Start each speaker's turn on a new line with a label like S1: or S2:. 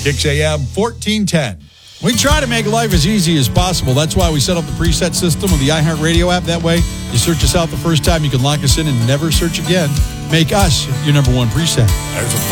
S1: Kicks AM 1410.
S2: We try to make life as easy as possible. That's why we set up the preset system with the iHeartRadio app. That way, you search us out the first time, you can lock us in and never search again. Make us your number one preset.
S1: There's a